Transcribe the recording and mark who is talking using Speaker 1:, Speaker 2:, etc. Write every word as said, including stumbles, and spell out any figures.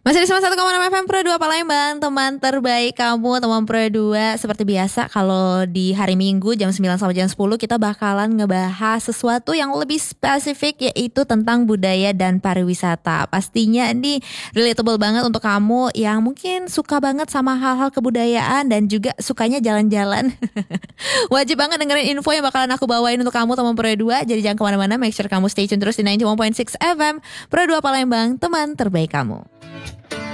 Speaker 1: Masih di seratus satu koma enam F M Pro dua Palembang, teman terbaik kamu, teman Pro dua. Seperti biasa kalau di hari Minggu jam sembilan sampai jam sepuluh kita bakalan ngebahas sesuatu yang lebih spesifik, yaitu tentang budaya dan pariwisata. Pastinya ini relatable banget untuk kamu yang mungkin suka banget sama hal-hal kebudayaan dan juga sukanya jalan-jalan. Wajib banget dengerin info yang bakalan aku bawain untuk kamu, teman Pro dua. Jadi jangan kemana-mana, make sure kamu stay tune terus di sembilan puluh satu koma enam F M Pro dua Palembang, teman terbaik kamu.